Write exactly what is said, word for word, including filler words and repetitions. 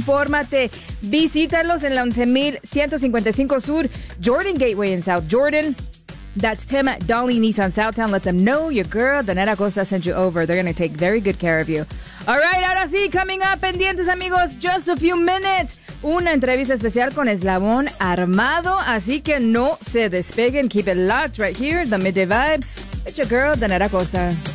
infórmate. Visítalos en la once mil ciento cincuenta y cinco Sur, Jordan Gateway en South Jordan. That's Tim at Dolly Nissan Southtown. Let them know your girl, Danetta Costa, sent you over. They're going to take very good care of you. All right, ahora sí, coming up, pendientes, amigos, just a few minutes. Una entrevista especial con Eslabón Armado, así que no se despeguen. Keep it locked right here, the Midday Vibe. It's your girl, Danetta Costa.